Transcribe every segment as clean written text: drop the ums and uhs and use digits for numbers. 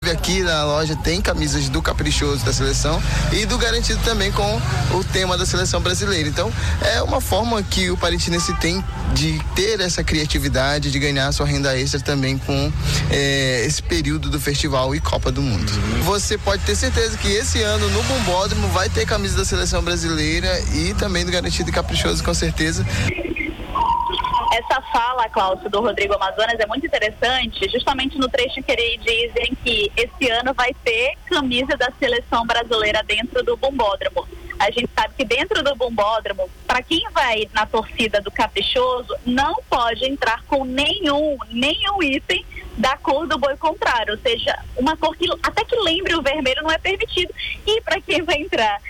chega aqui na loja, tem camisas do Caprichoso da seleção e do Garantido também com o tema da seleção brasileira. Então, é uma forma que o parentinense tem de ter essa criatividade, de ganhar sua renda extra também com esse período do festival e Copa do Mundo. Você pode ter certeza que esse ano no Bombódromo vai ter camisa da seleção brasileira e também do Garantido e Caprichoso, com certeza. Essa fala, Cláudio, do Rodrigo Amazonas é muito interessante, justamente no trecho que eles dizem que esse ano vai ter camisa da seleção brasileira dentro do Bombódromo. A gente sabe que dentro do Bombódromo, para quem vai na torcida do Caprichoso, não pode entrar com nenhum item da cor do boi contrário, ou seja, uma cor que até que lembre o vermelho não é permitido. E para quem vai entrar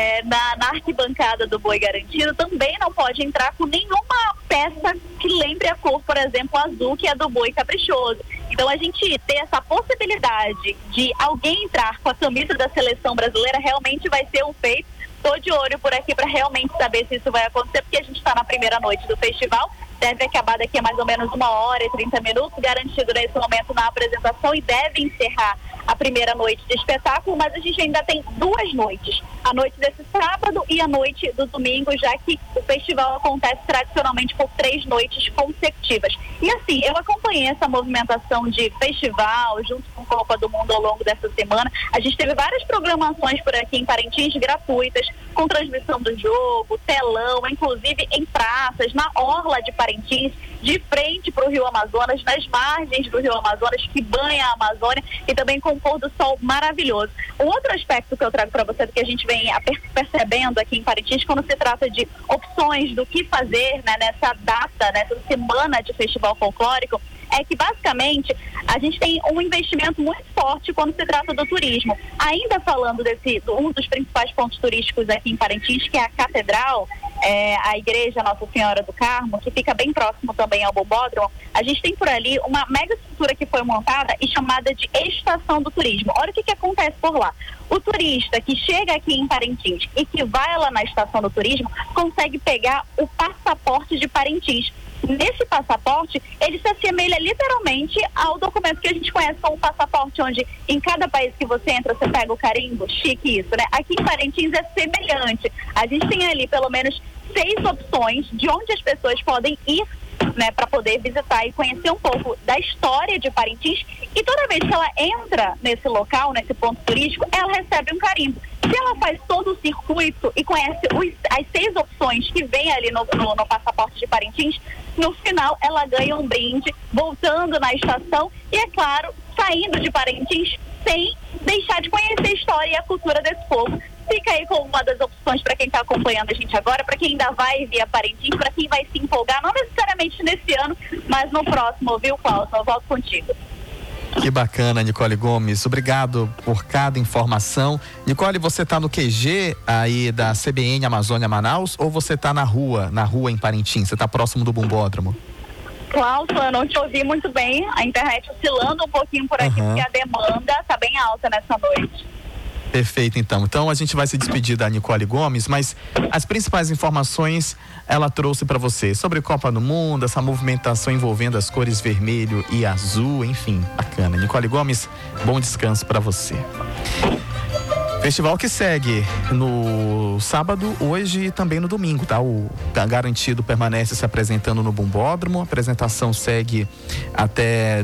na arquibancada do Boi Garantido, também não pode entrar com nenhuma peça que lembre a cor, por exemplo, azul, que é do Boi Caprichoso. Então a gente ter essa possibilidade de alguém entrar com a camisa da seleção brasileira realmente vai ser um feito. Estou de olho por aqui para realmente saber se isso vai acontecer, porque a gente está na primeira noite do festival. Deve acabar daqui a mais ou menos 1h30, Garantido nesse momento na apresentação, e deve encerrar a primeira noite de espetáculo, mas a gente ainda tem 2 noites, a noite desse sábado e a noite do domingo, já que o festival acontece tradicionalmente por 3 noites consecutivas. E assim, eu acompanhei essa movimentação de festival junto com a Copa do Mundo ao longo dessa semana. A gente teve várias programações por aqui em Parintins gratuitas, com transmissão do jogo, telão, inclusive em praças, na orla de Parintins, de frente para o Rio Amazonas, nas margens do Rio Amazonas, que banha a Amazônia, e também com um pôr do sol maravilhoso. Um outro aspecto que eu trago para você, do que a gente vem percebendo aqui em Parintins, quando se trata de opções do que fazer, né, nessa data, nessa semana de festival folclórico, é que basicamente a gente tem um investimento muito forte quando se trata do turismo. Ainda falando um dos principais pontos turísticos aqui em Parintins, que é a Catedral, a Igreja Nossa Senhora do Carmo, que fica bem próximo também ao Bombódromo, a gente tem por ali uma mega estrutura que foi montada e chamada de Estação do Turismo. Olha o que acontece por lá. O turista que chega aqui em Parintins e que vai lá na Estação do Turismo consegue pegar o passaporte de Parintins. Nesse passaporte, ele se assemelha literalmente ao documento que a gente conhece como passaporte, onde em cada país que você entra, você pega o carimbo. Chique isso, né? Aqui em Parintins é semelhante. A gente tem ali pelo menos 6 opções de onde as pessoas podem ir, né, para poder visitar e conhecer um pouco da história de Parintins. E toda vez que ela entra nesse local, nesse ponto turístico, ela recebe um carimbo. Se ela faz todo o circuito e conhece as 6 opções que vem ali no passaporte de Parintins, no final ela ganha um brinde, voltando na estação e, é claro, saindo de Parintins sem deixar de conhecer a história e a cultura desse povo. Fica aí com uma das opções para quem está acompanhando a gente agora, para quem ainda vai via Parintins, para quem vai se empolgar, não necessariamente nesse ano, mas no próximo, viu, Cláudio? Eu volto contigo. Que bacana, Nicole Gomes. Obrigado por cada informação. Nicole, você está no QG aí da CBN Amazônia Manaus, ou você está na rua em Parintins? Você está próximo do Bombódromo? Cláudio, eu não te ouvi muito bem. A internet oscilando um pouquinho por aqui, porque a demanda está bem alta nessa noite. Perfeito, então. Então a gente vai se despedir da Nicole Gomes, mas as principais informações ela trouxe para você sobre Copa do Mundo, essa movimentação envolvendo as cores vermelho e azul, enfim, bacana. Nicole Gomes, bom descanso para você. Festival que segue no sábado, hoje e também no domingo, tá? O Garantido permanece se apresentando no Bombódromo. A apresentação segue até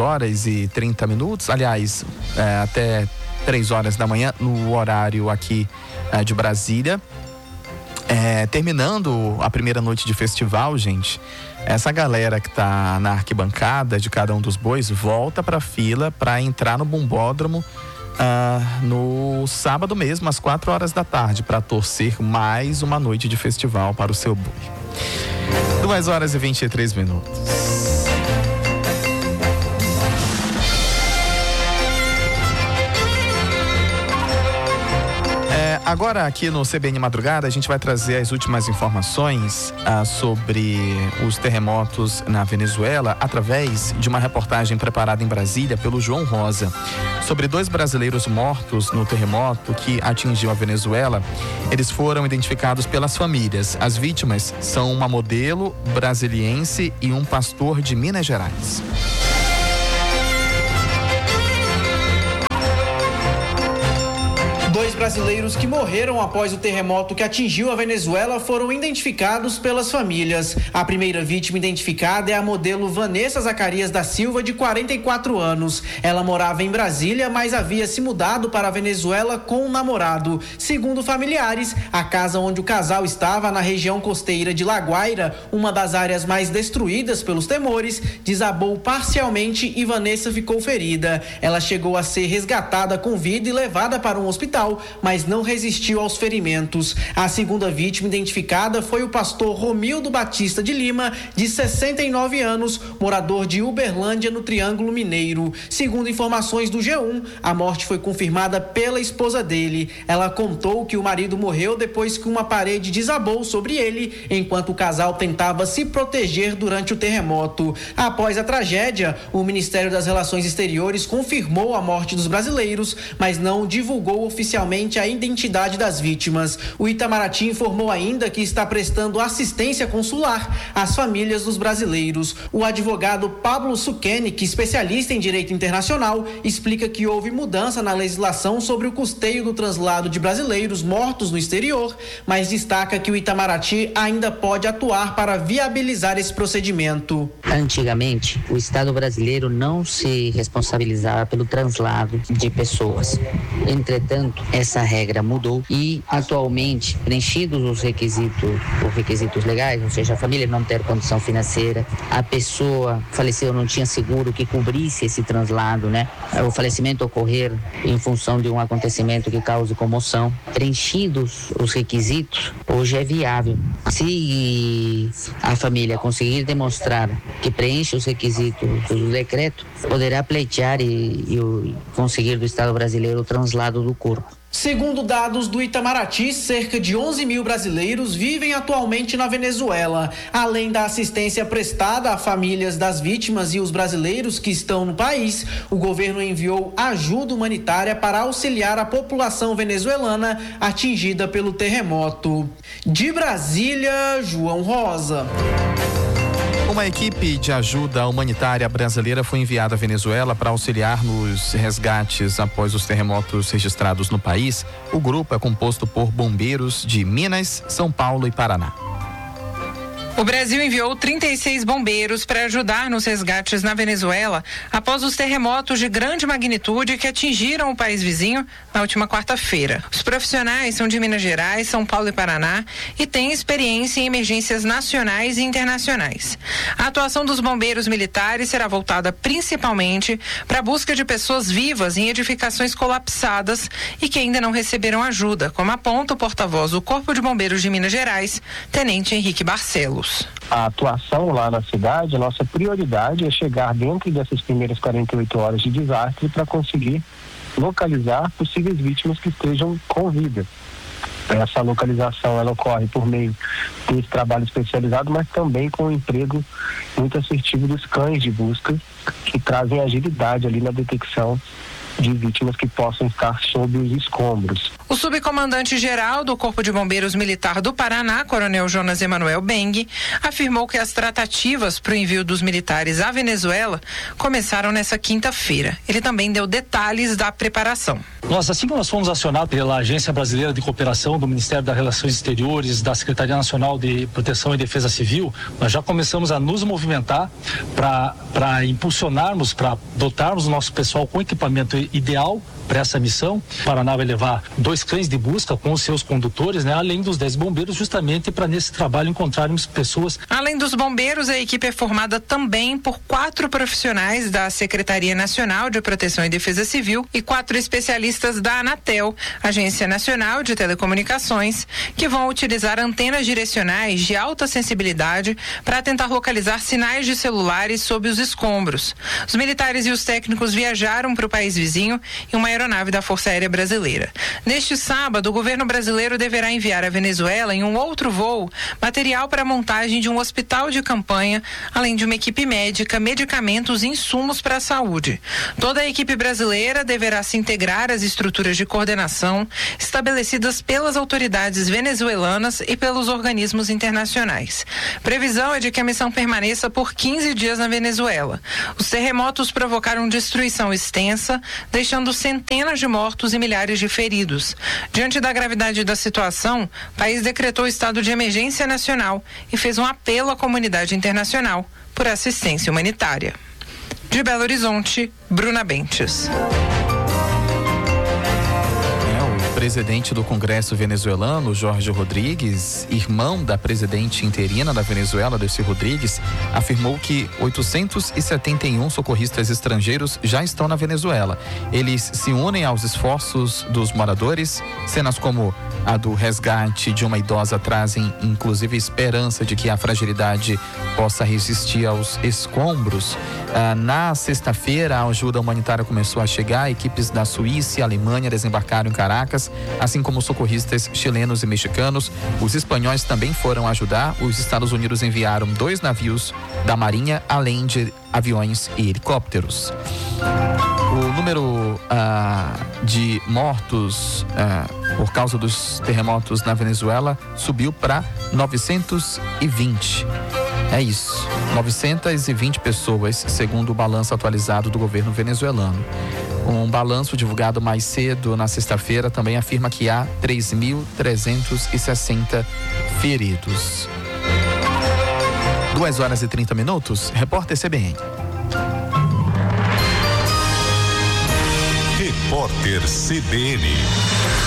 2h30, aliás, até 3h da manhã, no horário aqui de Brasília. Terminando a primeira noite de festival, gente, essa galera que tá na arquibancada de cada um dos bois volta pra fila para entrar no Bombódromo no sábado mesmo, às 4h da tarde, para torcer mais uma noite de festival para o seu boi. 2h23. Agora aqui no CBN Madrugada a gente vai trazer as últimas informações sobre os terremotos na Venezuela através de uma reportagem preparada em Brasília pelo João Rosa. Sobre 2 brasileiros mortos no terremoto que atingiu a Venezuela, eles foram identificados pelas famílias. As vítimas são uma modelo brasiliense e um pastor de Minas Gerais. brasileiros que morreram após o terremoto que atingiu a Venezuela foram identificados pelas famílias. A primeira vítima identificada é a modelo Vanessa Zacarias da Silva, de 44 anos. Ela morava em Brasília, mas havia se mudado para a Venezuela com um namorado. Segundo familiares, a casa onde o casal estava, na região costeira de La Guaira, uma das áreas mais destruídas pelos temores, desabou parcialmente e Vanessa ficou ferida. Ela chegou a ser resgatada com vida e levada para um hospital, mas não resistiu aos ferimentos. A segunda vítima identificada foi o pastor Romildo Batista de Lima, de 69 anos, morador de Uberlândia, no Triângulo Mineiro. Segundo informações do G1, a morte foi confirmada pela esposa dele. Ela contou que o marido morreu depois que uma parede desabou sobre ele, enquanto o casal tentava se proteger durante o terremoto. Após a tragédia, o Ministério das Relações Exteriores confirmou a morte dos brasileiros, mas não divulgou oficialmente a identidade das vítimas. O Itamaraty informou ainda que está prestando assistência consular às famílias dos brasileiros. O advogado Pablo Sukenik, especialista em direito internacional, explica que houve mudança na legislação sobre o custeio do translado de brasileiros mortos no exterior, mas destaca que o Itamaraty ainda pode atuar para viabilizar esse procedimento. Antigamente, o Estado brasileiro não se responsabilizava pelo translado de pessoas. Entretanto, essa regra mudou e, atualmente, preenchidos os requisitos legais, ou seja, a família não ter condição financeira, a pessoa faleceu, não tinha seguro que cobrisse esse translado, né? O falecimento ocorrer em função de um acontecimento que cause comoção. Preenchidos os requisitos, hoje é viável. Se a família conseguir demonstrar que preenche os requisitos do decreto, poderá pleitear e conseguir do Estado brasileiro o translado do corpo. Segundo dados do Itamaraty, cerca de 11 mil brasileiros vivem atualmente na Venezuela. Além da assistência prestada a famílias das vítimas e os brasileiros que estão no país, o governo enviou ajuda humanitária para auxiliar a população venezuelana atingida pelo terremoto. De Brasília, João Rosa. Uma equipe de ajuda humanitária brasileira foi enviada à Venezuela para auxiliar nos resgates após os terremotos registrados no país. O grupo é composto por bombeiros de Minas, São Paulo e Paraná. O Brasil enviou 36 bombeiros para ajudar nos resgates na Venezuela após os terremotos de grande magnitude que atingiram o país vizinho na última quarta-feira. Os profissionais são de Minas Gerais, São Paulo e Paraná e têm experiência em emergências nacionais e internacionais. A atuação dos bombeiros militares será voltada principalmente para a busca de pessoas vivas em edificações colapsadas e que ainda não receberam ajuda, como aponta o porta-voz do Corpo de Bombeiros de Minas Gerais, Tenente Henrique Barcelos. A atuação lá na cidade, a nossa prioridade é chegar dentro dessas primeiras 48 horas de desastre para conseguir localizar possíveis vítimas que estejam com vida. Essa localização ela ocorre por meio desse trabalho especializado, mas também com o emprego muito assertivo dos cães de busca, que trazem agilidade ali na detecção de vítimas que possam estar sob os escombros. O subcomandante-geral do Corpo de Bombeiros Militar do Paraná, Coronel Jonas Emanuel Beng, afirmou que as tratativas para o envio dos militares à Venezuela começaram nessa quinta-feira. Ele também deu detalhes da preparação. Assim que nós fomos acionados pela Agência Brasileira de Cooperação do Ministério das Relações Exteriores, da Secretaria Nacional de Proteção e Defesa Civil, nós já começamos a nos movimentar para impulsionarmos, para dotarmos o nosso pessoal com equipamento ideal para essa missão. O Paraná vai levar 2 cães de busca com os seus condutores, além dos 10 bombeiros, justamente para nesse trabalho encontrarmos pessoas. Além dos bombeiros, a equipe é formada também por 4 profissionais da Secretaria Nacional de Proteção e Defesa Civil e 4 especialistas da Anatel, Agência Nacional de Telecomunicações, que vão utilizar antenas direcionais de alta sensibilidade para tentar localizar sinais de celulares sob os escombros. Os militares e os técnicos viajaram para o país vizinho em uma aeronave da Força Aérea Brasileira. Neste sábado, o governo brasileiro deverá enviar à Venezuela, em um outro voo, material para a montagem de um hospital de campanha, além de uma equipe médica, medicamentos e insumos para a saúde. Toda a equipe brasileira deverá se integrar às estruturas de coordenação estabelecidas pelas autoridades venezuelanas e pelos organismos internacionais. Previsão é de que a missão permaneça por 15 dias na Venezuela. Os terremotos provocaram destruição extensa, deixando centenas de mortos e milhares de feridos. Diante da gravidade da situação, o país decretou estado de emergência nacional e fez um apelo à comunidade internacional por assistência humanitária. De Belo Horizonte, Bruna Bentes. O presidente do Congresso venezuelano, Jorge Rodrigues, irmão da presidente interina da Venezuela, Delcy Rodrigues, afirmou que 871 socorristas estrangeiros já estão na Venezuela. Eles se unem aos esforços dos moradores. Cenas como a do resgate de uma idosa trazem, inclusive, esperança de que a fragilidade possa resistir aos escombros. Na sexta-feira, a ajuda humanitária começou a chegar. Equipes da Suíça e Alemanha desembarcaram em Caracas, assim como socorristas chilenos e mexicanos. Os espanhóis também foram ajudar. Os Estados Unidos enviaram 2 navios da Marinha, além de aviões e helicópteros. O número de mortos por causa dos terremotos na Venezuela subiu para 920. É isso, 920 pessoas, segundo o balanço atualizado do governo venezuelano. Um balanço divulgado mais cedo na sexta-feira também afirma que há 3.360 feridos. 2h30. Repórter CBN. Repórter CBN.